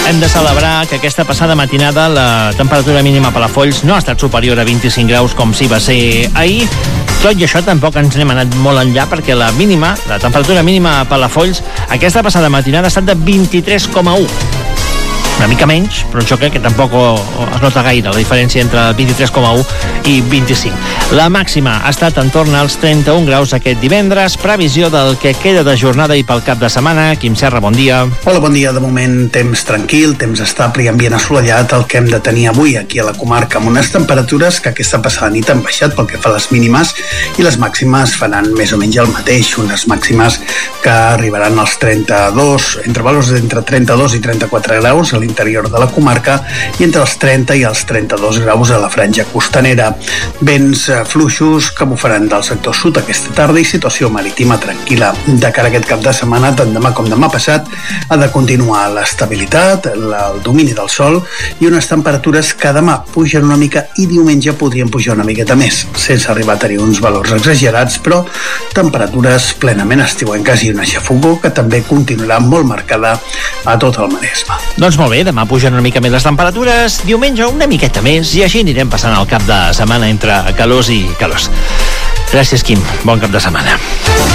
Hem de celebrar que aquesta passada matinada la temperatura mínima a Palafolls no ha estat superior a 25 graus com si va ser ahir. Tot i això tampoc ens n'hem anat molt enllà perquè la temperatura mínima a Palafolls aquesta passada matinada ha estat de 23,1. Una mica menys, però jo crec que tampoc es nota gaire la diferència entre 23,1 i 25. La màxima ha estat en torn als 31 graus aquest divendres. Previsió del que queda de jornada i pel cap de setmana. Quim Serra, bon dia. Hola, bon dia. De moment, temps tranquil, temps estable i ambient assolellat, el que hem de tenir avui aquí a la comarca, amb unes temperatures que aquesta passada nit han baixat pel que fa a les mínimes i les màximes faran més o menys el mateix, unes màximes que arribaran als 32, entre valors d'entre 32 i 34 graus a l'interior de la comarca i entre els 30 i els 32 graus a la franja costanera. Vents fluixos que bufaran del sector sud aquesta tarda i situació marítima tranquil·la. De cara a aquest cap de setmana, tant demà com demà passat, ha de continuar l'estabilitat, el domini del sol i unes temperatures que demà pugen una mica i diumenge podrien pujar una miqueta més, sense arribar a tenir uns valors exagerats, però temperatures plenament estiuenques i una xafogor que també continuarà molt marcada a tot el Maresme. Doncs molt bé, demà pugen una mica més les temperatures, diumenge una miqueta més i així anirem passant el cap de setmana entre calors i calors. Gràcies, Quim. Bon cap de setmana.